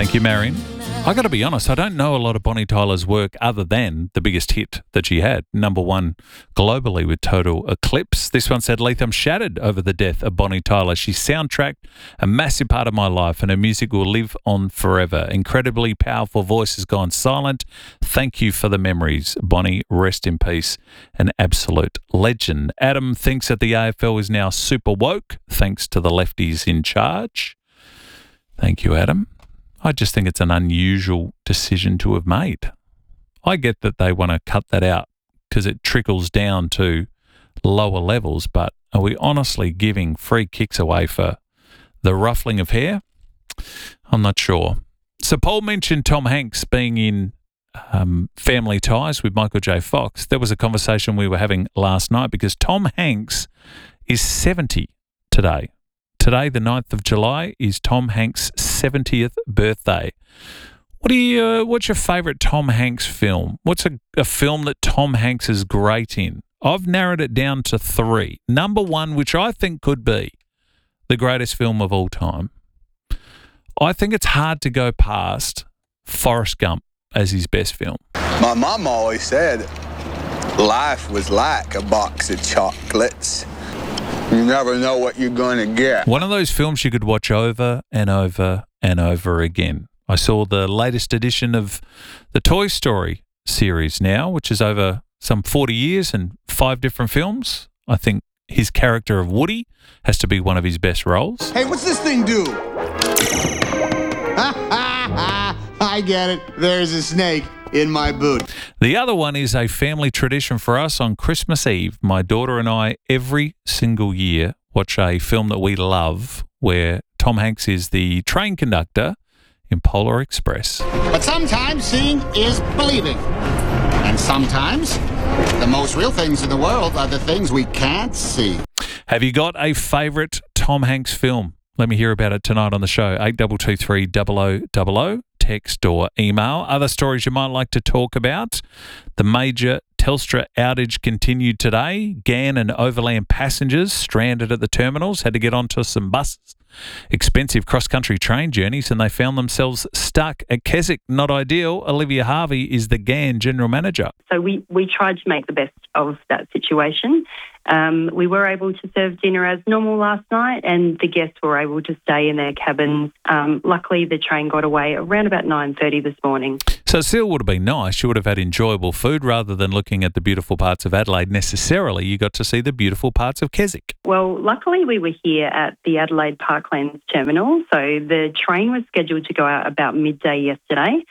Thank you, Marion. I got to be honest, I don't know a lot of Bonnie Tyler's work other than the biggest hit that she had, number one globally with Total Eclipse. This one said, Leith, I'm shattered over the death of Bonnie Tyler. She soundtracked a massive part of my life and her music will live on forever. Incredibly powerful voice has gone silent. Thank you for the memories, Bonnie. Rest in peace. An absolute legend. Adam thinks that the AFL is now super woke thanks to the lefties in charge. Thank you, Adam. I just think it's an unusual decision to have made. I get that they want to cut that out because it trickles down to lower levels, but are we honestly giving free kicks away for the ruffling of hair? I'm not sure. So Paul mentioned Tom Hanks being in Family Ties with Michael J. Fox. There was a conversation we were having last night because Tom Hanks is 70 today. Today, the 9th of July, is Tom Hanks' 70th birthday. What's your favourite Tom Hanks film? What's a film that Tom Hanks is great in? I've narrowed it down to 3. Number 1, which I think could be the greatest film of all time. I think it's hard to go past Forrest Gump as his best film. My mom always said life was like a box of chocolates. You never know what you're going to get. One of those films you could watch over and over and over again. I saw the latest edition of the Toy Story series now, which is over some 40 years and 5 different films. I think his character of Woody has to be one of his best roles. Hey, what's this thing do? I get it. There's a snake in my boot. The other one is a family tradition for us on Christmas Eve. My daughter and I, every single year, watch a film that we love where Tom Hanks is the train conductor in Polar Express. But sometimes seeing is believing. And sometimes the most real things in the world are the things we can't see. Have you got a favourite Tom Hanks film? Let me hear about it tonight on the show. 8223 0000. Text or email. Other stories you might like to talk about. The major Telstra outage continued today. GAN and Overland passengers stranded at the terminals had to get onto some buses. Expensive cross-country train journeys and they found themselves stuck at Keswick. Not ideal. Olivia Harvey is the GAN General Manager. So we tried to make the best of that situation. We were able to serve dinner as normal last night and the guests were able to stay in their cabins. Luckily, the train got away around about 9:30 this morning. So it still would have been nice. You would have had enjoyable food rather than looking at the beautiful parts of Adelaide. Necessarily, you got to see the beautiful parts of Keswick. Well, luckily we were here at the Adelaide Parklands terminal. So the train was scheduled to go out about midday yesterday.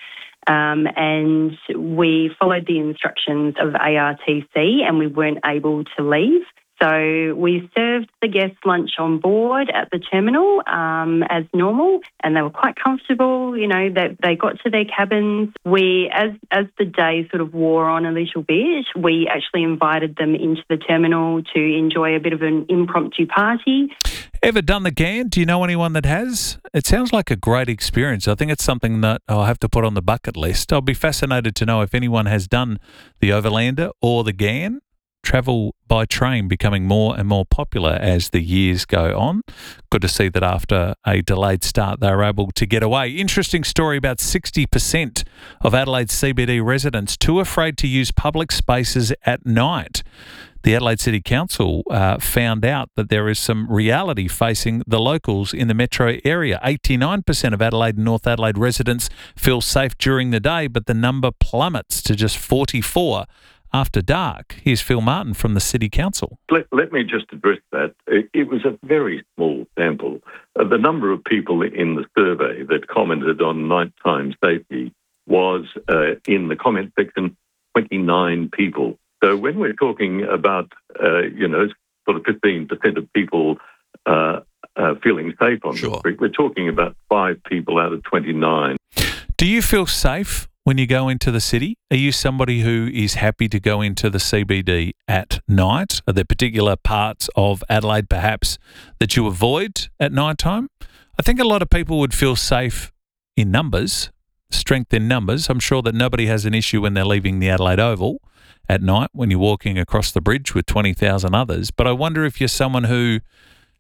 And we followed the instructions of ARTC and we weren't able to leave. So we served the guests lunch on board at the terminal as normal, and they were quite comfortable. You know, they got to their cabins. We, as the day sort of wore on a little bit, we actually invited them into the terminal to enjoy a bit of an impromptu party. Ever done the GAN? Do you know anyone that has? It sounds like a great experience. I think it's something that I'll have to put on the bucket list. I'll be fascinated to know if anyone has done the Overlander or the GAN. Travel by train becoming more and more popular as the years go on. Good to see that after a delayed start, they were able to get away. Interesting story about 60% of Adelaide's CBD residents too afraid to use public spaces at night. The Adelaide City Council found out that there is some reality facing the locals in the metro area. 89% of Adelaide and North Adelaide residents feel safe during the day, but the number plummets to just 44 after dark. Here's Phil Martin from the City Council. Let me just address that. It was a very small sample. The number of people in the survey that commented on nighttime safety was, in the comment section, 29 people. So when we're talking about, sort of 15% of people feeling safe on the street, we're talking about 5 people out of 29. Do you feel safe when you go into the city? Are you somebody who is happy to go into the CBD at night? Are there particular parts of Adelaide perhaps that you avoid at night time? I think a lot of people would feel safe in numbers, strength in numbers. I'm sure that nobody has an issue when they're leaving the Adelaide Oval at night when you're walking across the bridge with 20,000 others. But I wonder if you're someone who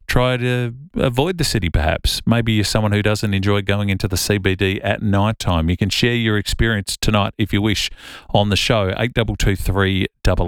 try to avoid the city perhaps. Maybe you're someone who doesn't enjoy going into the CBD at night time. You can share your experience tonight if you wish on the show, 8223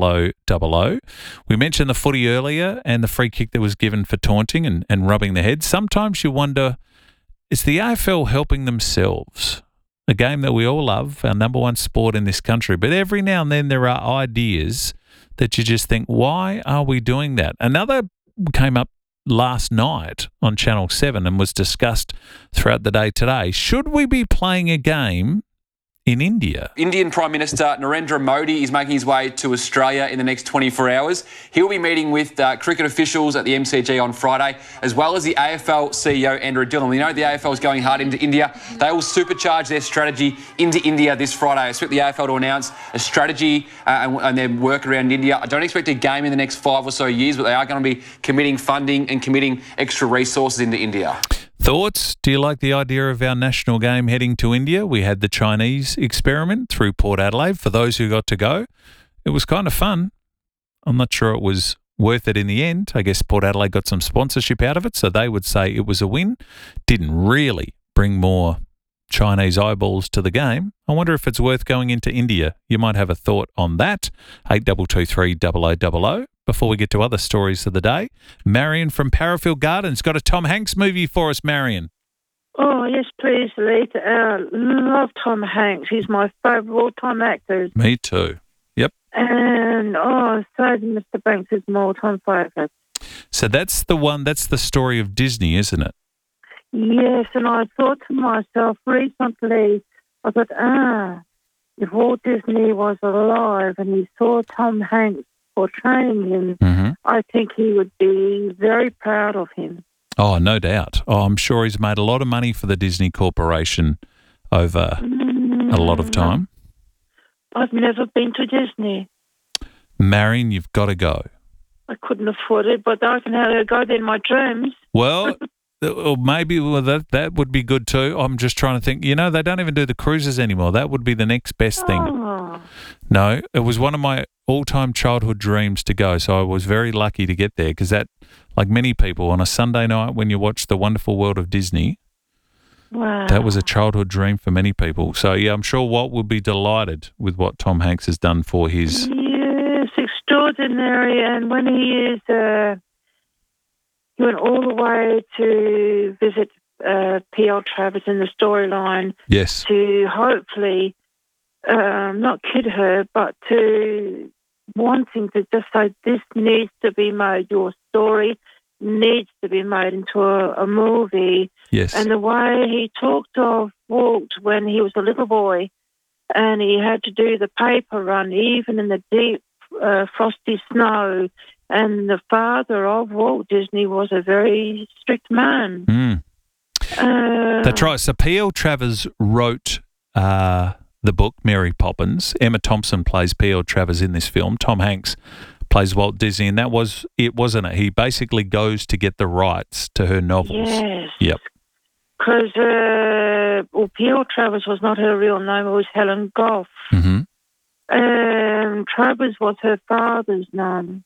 0000. We mentioned the footy earlier and the free kick that was given for taunting and rubbing the head. Sometimes you wonder, is the AFL helping themselves? A game that we all love, our number one sport in this country. But every now and then there are ideas that you just think, why are we doing that? Another came up last night on Channel 7 and was discussed throughout the day today. Should we be playing a game in India? Indian Prime Minister Narendra Modi is making his way to Australia in the next 24 hours. He'll be meeting with cricket officials at the MCG on Friday, as well as the AFL CEO Andrew Dillon. We know the AFL is going hard into India. They will supercharge their strategy into India this Friday. I expect the AFL to announce a strategy and their work around India. I don't expect a game in the next 5 or so years, but they are going to be committing funding and committing extra resources into India. Thoughts? Do you like the idea of our national game heading to India? We had the Chinese experiment through Port Adelaide. For those who got to go, it was kind of fun. I'm not sure it was worth it in the end. I guess Port Adelaide got some sponsorship out of it, so they would say it was a win. Didn't really bring more Chinese eyeballs to the game. I wonder if it's worth going into India. You might have a thought on that. 8223 0000. Before we get to other stories of the day, Marion from Parafield Gardens got a Tom Hanks movie for us, Marion. Oh, yes, please, Lee. Love Tom Hanks. He's my favourite of all-time actors. Me too. Yep. And, so Mr. Banks is my all-time favourite. So that's the story of Disney, isn't it? Yes, and I thought to myself recently, I thought, if Walt Disney was alive and he saw Tom Hanks portraying him, I think he would be very proud of him. Oh, no doubt. Oh, I'm sure he's made a lot of money for the Disney Corporation over a lot of time. I've never been to Disney. Marion, you've got to go. I couldn't afford it, but I can go there in my dreams. Well, or maybe that would be good too. I'm just trying to think. You know, they don't even do the cruises anymore. That would be the next best thing. No, it was one of my all-time childhood dreams to go, so I was very lucky to get there because that, like many people, on a Sunday night when you watch The Wonderful World of Disney, that was a childhood dream for many people. So, yeah, I'm sure Walt would be delighted with what Tom Hanks has done for his... Yes, extraordinary. And when he went all the way to visit P.L. Travers in the storyline. Yes. To hopefully... not kid her, but to wanting to just say, this needs to be made, your story needs to be made into a movie. Yes. And the way he talked of Walt when he was a little boy and he had to do the paper run, even in the deep frosty snow, and the father of Walt Disney was a very strict man. That's right. So P.L. Travers wrote... the book, Mary Poppins. Emma Thompson plays P.L. Travers in this film. Tom Hanks plays Walt Disney, and that was it, wasn't it? He basically goes to get the rights to her novels. Yes. Yep. Because P.L. Travers was not her real name, it was Helen Goff. Travers was her father's name.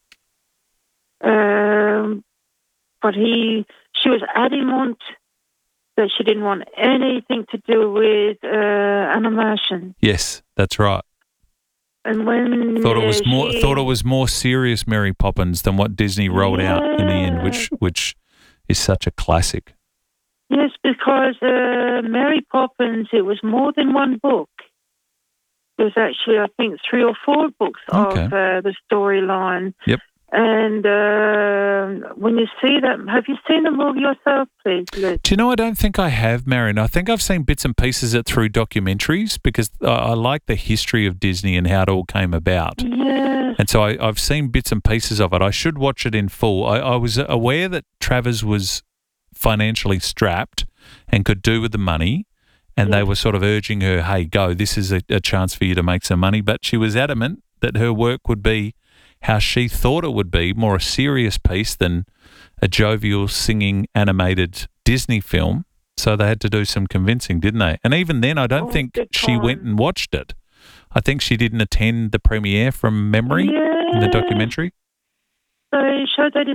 But she was adamant that she didn't want anything to do with animation. Yes, that's right. And when thought it was more serious Mary Poppins than what Disney rolled out in the end, which is such a classic. Yes, because Mary Poppins, it was more than one book. It was actually, I think, 3 or 4 books of the storyline. Yep. And when you see that, have you seen the movie yourself, please, Liz? Do you know, I don't think I have, Marion. I think I've seen bits and pieces of it through documentaries because I like the history of Disney and how it all came about. Yes. And so I've seen bits and pieces of it. I should watch it in full. I was aware that Travers was financially strapped and could do with the money, and they were sort of urging her, hey, go, this is a chance for you to make some money. But she was adamant that her work would be how she thought it would be, more a serious piece than a jovial, singing, animated Disney film. So they had to do some convincing, didn't they? And even then, I don't think she went and watched it. I think she didn't attend the premiere from memory in the documentary. they showed that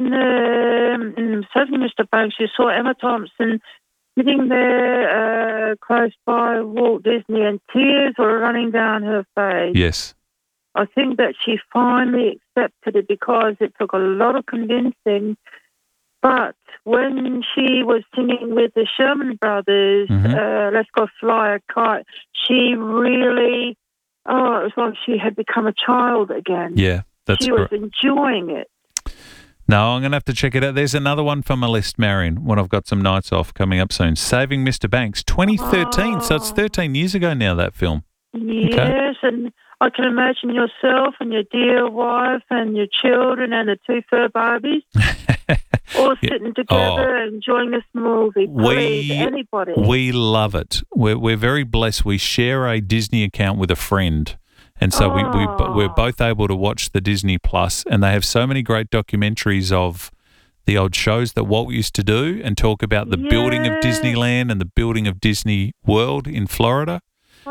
in Saving Mr. Banks. You saw Emma Thompson sitting there close by Walt Disney, and tears were running down her face. Yes. I think that she finally accepted it because it took a lot of convincing. But when she was singing with the Sherman Brothers, Let's Go Fly a Kite, she really, it was like she had become a child again. Yeah, that's She was enjoying it. No, I'm going to have to check it out. There's another one from my list, Marion, when I've got some nights off coming up soon. Saving Mr. Banks, 2013. So it's 13 years ago now, that film. Yes, and I can imagine yourself and your dear wife and your children and the two fur Barbies all sitting together enjoying this movie. Please, anybody. We love it. We're very blessed. We share a Disney account with a friend. And so we're both able to watch the Disney Plus, and they have so many great documentaries of the old shows that Walt used to do and talk about the building of Disneyland and the building of Disney World in Florida.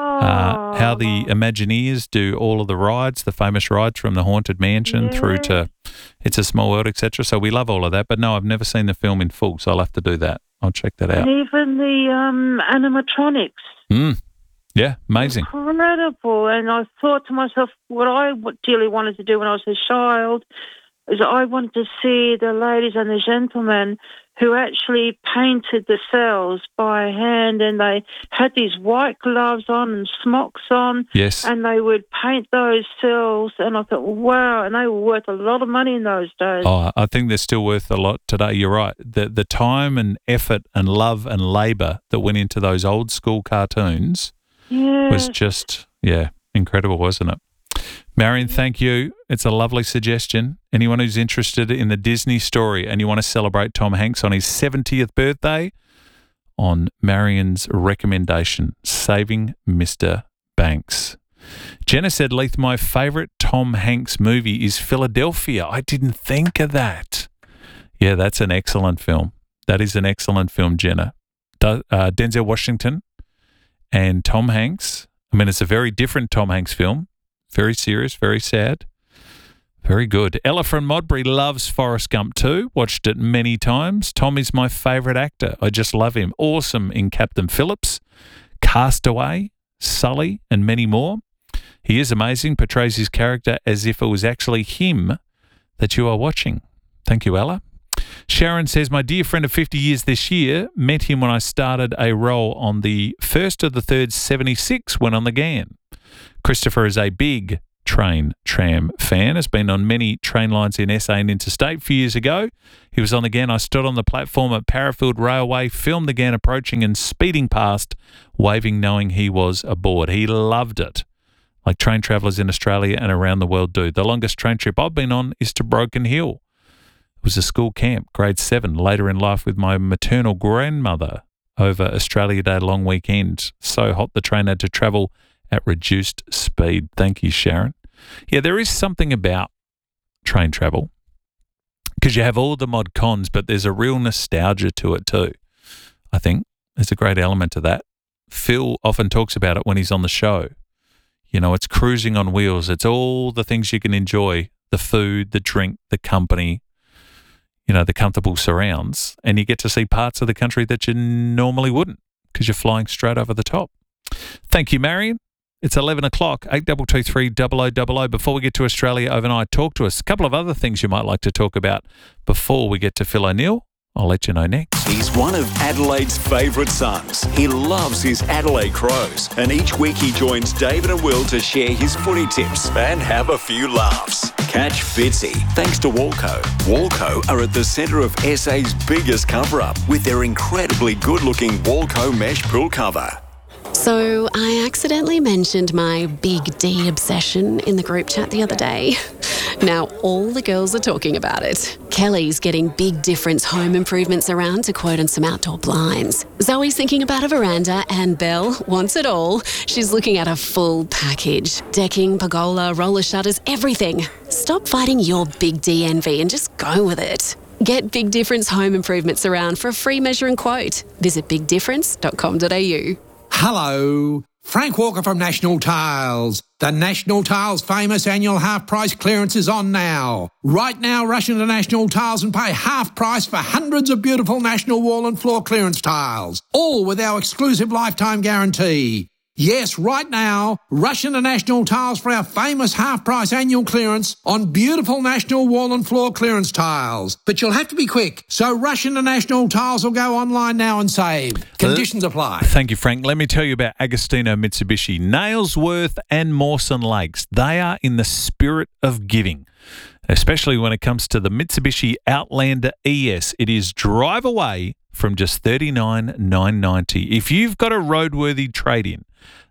How the Imagineers do all of the rides, the famous rides from the Haunted Mansion through to It's a Small World, etc. So we love all of that. But no, I've never seen the film in full, so I'll have to do that. I'll check that out. And even the animatronics. Yeah, amazing. Incredible. And I thought to myself, what I dearly wanted to do when I was a child is I wanted to see the ladies and the gentlemen who actually painted the cells by hand, and they had these white gloves on and smocks on. Yes. And they would paint those cells, and I thought, wow, and they were worth a lot of money in those days. Oh, I think they're still worth a lot today. You're right. The time and effort and love and labour that went into those old school cartoons was just, incredible, wasn't it? Marion, thank you. It's a lovely suggestion. Anyone who's interested in the Disney story and you want to celebrate Tom Hanks on his 70th birthday, on Marion's recommendation, Saving Mr. Banks. Jenna said, Leith, my favourite Tom Hanks movie is Philadelphia. I didn't think of that. Yeah, that's an excellent film. That is an excellent film, Jenna. Denzel Washington and Tom Hanks. I mean, it's a very different Tom Hanks film. Very serious, very sad. Very good. Ella from Modbury loves Forrest Gump too. Watched it many times. Tom is my favourite actor. I just love him. Awesome in Captain Phillips, Castaway, Sully, and many more. He is amazing, portrays his character as if it was actually him that you are watching. Thank you, Ella. Sharon says, my dear friend of 50 years this year, met him when I started a role on the 1st of the 3rd 76 when on the GAN. Christopher is a big tram fan, has been on many train lines in SA and interstate. A few years ago, he was on the GAN. I stood on the platform at Parafield Railway, filmed the GAN approaching and speeding past, waving knowing he was aboard. He loved it, like train travellers in Australia and around the world do. The longest train trip I've been on is to Broken Hill. It was a school camp, grade 7, later in life with my maternal grandmother over Australia Day long weekend. So hot the train had to travel at reduced speed. Thank you, Sharon. Yeah, there is something about train travel because you have all the mod cons, but there's a real nostalgia to it too. I think there's a great element to that. Phil often talks about it when he's on the show. You know, it's cruising on wheels. It's all the things you can enjoy, the food, the drink, the company, you know, the comfortable surrounds, and you get to see parts of the country that you normally wouldn't because you're flying straight over the top. Thank you, Marion. It's 11 o'clock, 8223 0000. Before we get to Australia overnight, talk to us. A couple of other things you might like to talk about before we get to Phil O'Neill. I'll let you know next. He's one of Adelaide's favourite sons. He loves his Adelaide Crows. And each week he joins David and Will to share his footy tips and have a few laughs. Catch Fitzy, thanks to Walco. Walco are at the centre of SA's biggest cover-up with their incredibly good-looking Walco mesh pool cover. So I accidentally mentioned my Big D obsession in the group chat the other day. Now all the girls are talking about it. Kelly's getting Big Difference home improvements around to quote on some outdoor blinds. Zoe's thinking about a veranda, and Belle wants it all. She's looking at a full package. Decking, pergola, roller shutters, everything. Stop fighting your Big D envy and just go with it. Get Big Difference home improvements around for a free measure and quote. Visit bigdifference.com.au. Hello. Frank Walker from National Tiles. The National Tiles famous annual half price clearance is on now. Right now, rush into National Tiles and pay half price for hundreds of beautiful National wall and floor clearance tiles, all with our exclusive lifetime guarantee. Yes, right now, rush into National Tiles for our famous half-price annual clearance on beautiful National wall and floor clearance tiles. But you'll have to be quick, so rush into National Tiles or go online now and save. Conditions apply. Thank you, Frank. Let me tell you about Agostino Mitsubishi, Nailsworth and Mawson Lakes. They are in the spirit of giving, especially when it comes to the Mitsubishi Outlander ES. It is drive away from just $39,990. If you've got a roadworthy trade-in,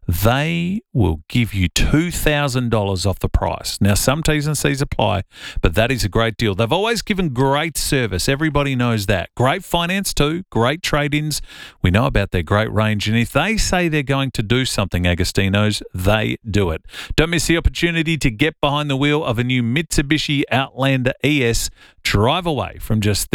they will give you $2,000 off the price. Now, some T's and C's apply, but that is a great deal. They've always given great service. Everybody knows that. Great finance too, great trade-ins. We know about their great range, and if they say they're going to do something, Agostino's, they do it. Don't miss the opportunity to get behind the wheel of a new Mitsubishi Outlander ES. Drive away from just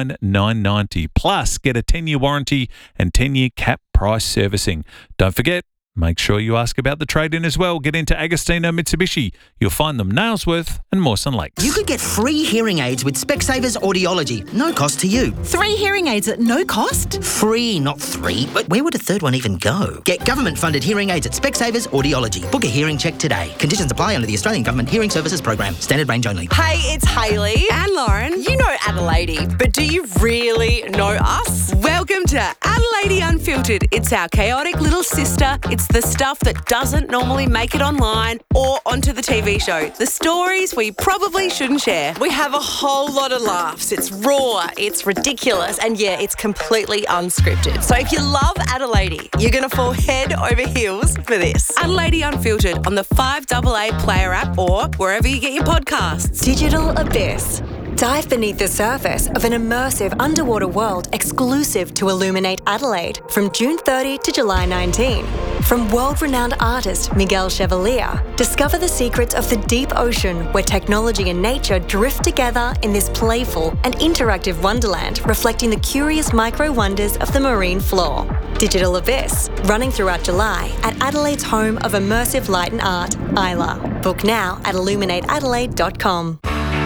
$39,990. Plus, get a 10-year warranty and 10-year cap price servicing. Don't forget, make sure you ask about the trade-in as well. Get into Agostino Mitsubishi. You'll find them Nailsworth and Mawson Lakes. You could get free hearing aids with Specsavers Audiology. No cost to you. 3 hearing aids at no cost? Free, not 3. But where would a third one even go? Get government-funded hearing aids at Specsavers Audiology. Book a hearing check today. Conditions apply under the Australian Government Hearing Services Program. Standard range only. Hey, it's Hayley and Lauren. You know Adelaide, but do you really know us? Welcome to Adelaide Unfiltered. It's our chaotic little sister. It's the stuff that doesn't normally make it online or onto the TV show. The stories we probably shouldn't share. We have a whole lot of laughs. It's raw, it's ridiculous, and yeah, it's completely unscripted. So if you love Adelaide, you're going to fall head over heels for this. Adelaide Unfiltered on the 5AA Player app or wherever you get your podcasts. Digital Abyss. Dive beneath the surface of an immersive underwater world exclusive to Illuminate Adelaide from June 30 to July 19. From world-renowned artist Miguel Chevalier, discover the secrets of the deep ocean where technology and nature drift together in this playful and interactive wonderland reflecting the curious micro-wonders of the marine floor. Digital Abyss, running throughout July at Adelaide's home of immersive light and art, Isla. Book now at illuminateadelaide.com.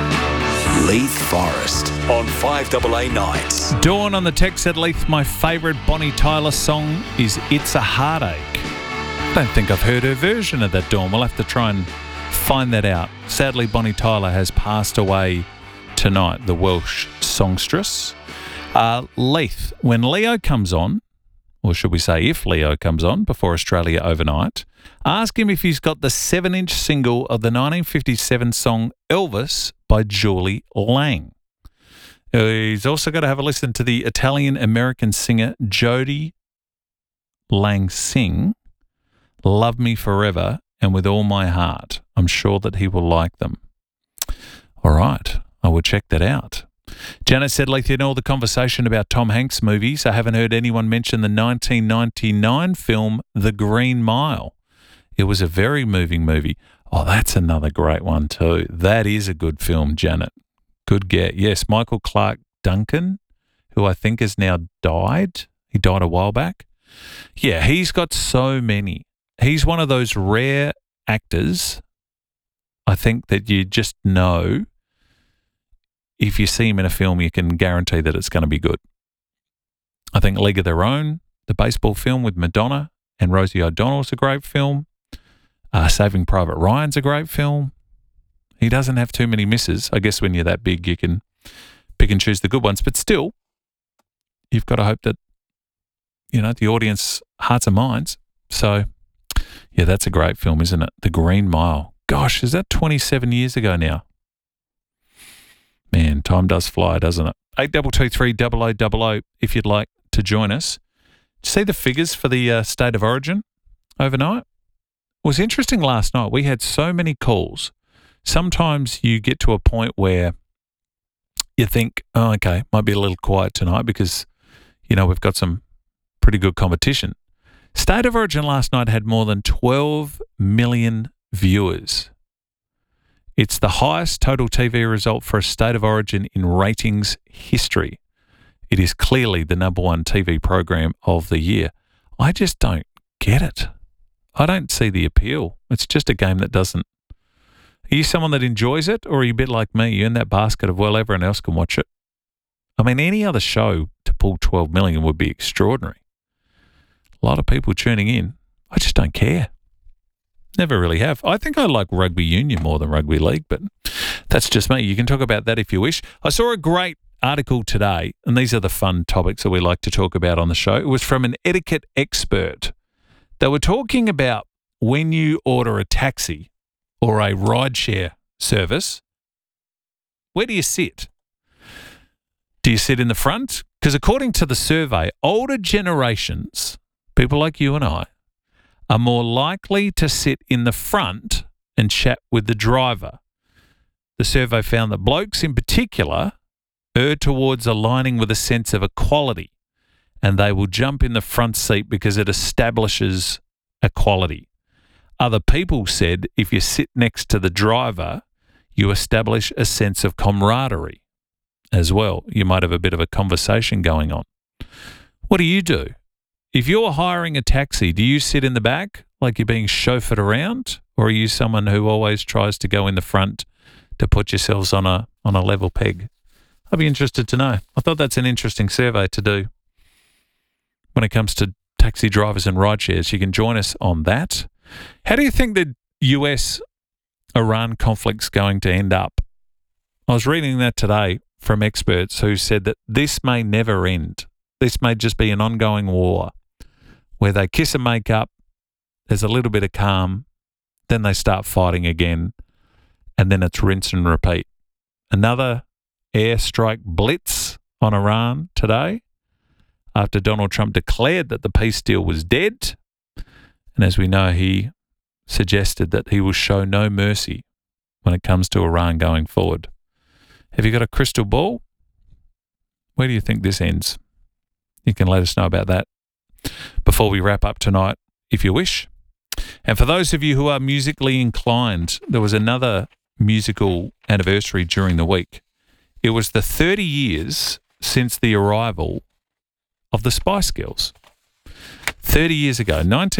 Leith Forest on 5AA Nights. Dawn on the text said, Leith, my favourite Bonnie Tyler song is It's a Heartache. I don't think I've heard her version of that, Dawn. We'll have to try and find that out. Sadly, Bonnie Tyler has passed away tonight, the Welsh songstress. Leith, when Leo comes on, or should we say if Leo comes on before Australia overnight, ask him if he's got the 7-inch single of the 1957 song Elvis by Julie Lang. He's also got to have a listen to the Italian-American singer Jody Lang sing Love Me Forever and With All My Heart. I'm sure that he will like them. All right, I will check that out. Janet said, Leith, in all the conversation about Tom Hanks movies, I haven't heard anyone mention the 1999 film The Green Mile. It was a very moving movie. Oh, that's another great one too. That is a good film, Janet. Good get. Yes, Michael Clark Duncan, who I think has now died. He died a while back. Yeah, he's got so many. He's one of those rare actors, I think, that you just know if you see him in a film, you can guarantee that it's going to be good. I think League of Their Own, the baseball film with Madonna and Rosie O'Donnell's a great film. Saving Private Ryan's a great film. He doesn't have too many misses. I guess when you're that big, you can pick and choose the good ones. But still, you've got to hope that, the audience hearts and minds. So, yeah, that's a great film, isn't it? The Green Mile. Gosh, is that 27 years ago now? Man, time does fly, doesn't it? 8223 0000 if you'd like to join us. Did you see the figures for the State of Origin overnight? It was interesting last night. We had so many calls. Sometimes you get to a point where you think, oh, okay, might be a little quiet tonight because, we've got some pretty good competition. State of Origin last night had more than 12 million viewers. It's the highest total TV result for a State of Origin in ratings history. It is clearly the number one TV program of the year. I just don't get it. I don't see the appeal. It's just a game that doesn't. Are you someone that enjoys it, or are you a bit like me? You're in that basket of, well, everyone else can watch it. I mean, any other show to pull 12 million would be extraordinary. A lot of people tuning in. I just don't care. Never really have. I think I like rugby union more than rugby league, but that's just me. You can talk about that if you wish. I saw a great article today, and these are the fun topics that we like to talk about on the show. It was from an etiquette expert. They were talking about when you order a taxi or a rideshare service, where do you sit? Do you sit in the front? Because according to the survey, older generations, people like you and I, are more likely to sit in the front and chat with the driver. The survey found that blokes in particular err towards aligning with a sense of equality, and they will jump in the front seat because it establishes equality. Other people said if you sit next to the driver, you establish a sense of camaraderie as well. You might have a bit of a conversation going on. What do you do? If you're hiring a taxi, do you sit in the back like you're being chauffeured around, or are you someone who always tries to go in the front to put yourselves on a level peg? I'd be interested to know. I thought that's an interesting survey to do when it comes to taxi drivers and rideshares. You can join us on that. How do you think the US-Iran conflict's going to end up? I was reading that today from experts who said that this may never end. This may just be an ongoing war where they kiss and make up, there's a little bit of calm, then they start fighting again, and then it's rinse and repeat. Another airstrike blitz on Iran today after Donald Trump declared that the peace deal was dead. And as we know, he suggested that he will show no mercy when it comes to Iran going forward. Have you got a crystal ball? Where do you think this ends? You can let us know about that before we wrap up tonight, if you wish. And for those of you who are musically inclined, there was another musical anniversary during the week. It was the 30 years since the arrival of the Spice Girls. 30 years ago,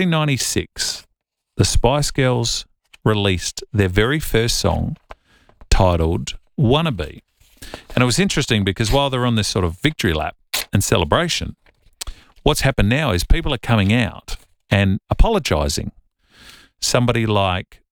1996, the Spice Girls released their very first song titled Wannabe. And it was interesting because while they're on this sort of victory lap and celebration, what's happened now is people are coming out and apologising. Somebody like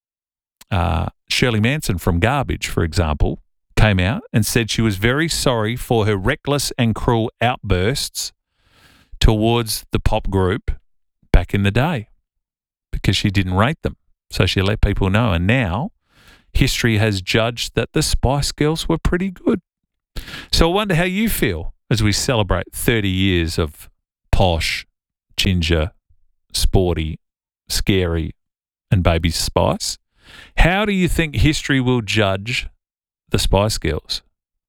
Shirley Manson from Garbage, for example, came out and said she was very sorry for her reckless and cruel outbursts towards the pop group back in the day because she didn't rate them. So she let people know. And now history has judged that the Spice Girls were pretty good. So I wonder how you feel as we celebrate 30 years of posh, ginger, sporty, scary, and Baby Spice. How do you think history will judge the Spice Girls?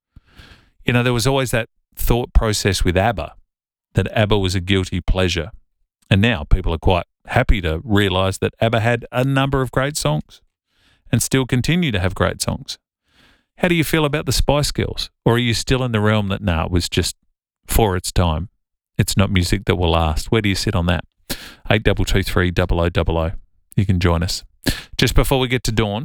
You know, there was always that thought process with ABBA, that ABBA was a guilty pleasure. And now people are quite happy to realise that ABBA had a number of great songs and still continue to have great songs. How do you feel about the Spice Girls? Or are you still in the realm that, no, it was just for its time? It's not music that will last. Where do you sit on that? 8223 0000. You can join us. Just before we get to Dawn,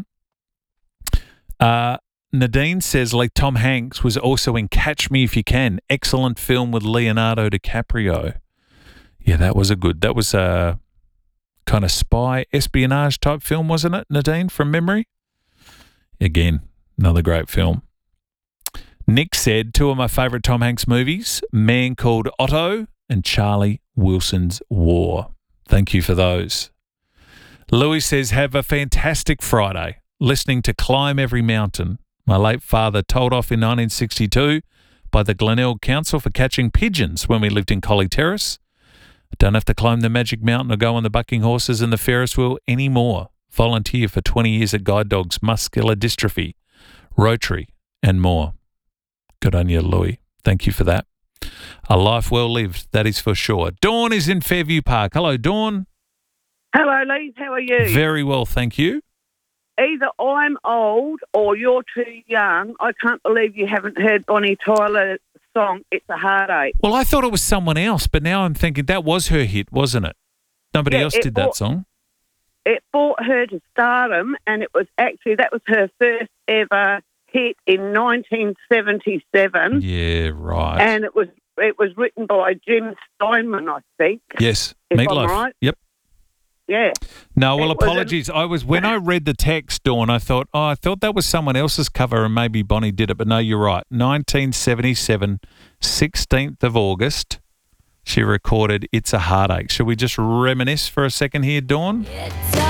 Nadine says, like Tom Hanks was also in Catch Me If You Can. Excellent film with Leonardo DiCaprio. Yeah, that was a kind of spy espionage type film, wasn't it, Nadine, from memory? Again, another great film. Nick said, two of my favourite Tom Hanks movies, Man Called Otto and Charlie Wilson's War. Thank you for those. Louis says, have a fantastic Friday. Listening to Climb Every Mountain. My late father told off in 1962 by the Glenelg Council for catching pigeons when we lived in Collie Terrace. I don't have to climb the Magic Mountain or go on the bucking horses and the Ferris wheel anymore. Volunteer for 20 years at Guide Dogs, Muscular Dystrophy, Rotary, and more. Good on you, Louis. Thank you for that. A life well lived, that is for sure. Dawn is in Fairview Park. Hello, Dawn. Hello, Lee. How are you? Very well, thank you. Either I'm old or you're too young. I can't believe you haven't heard Bonnie Tyler's song, It's a Heartache. Well, I thought it was someone else, but now I'm thinking that was her hit, wasn't it? Nobody else did that song. it brought her to stardom, and that was her first ever hit in 1977. Yeah, right. And it was written by Jim Steinman, I think. Yes, if Meatloaf. I'm right. Yep. Yeah. No, well, apologies. When I read the text, Dawn, I thought that was someone else's cover and maybe Bonnie did it, but no, you're right. 1977, 16th of August, she recorded It's a Heartache. Should we just reminisce for a second here, Dawn?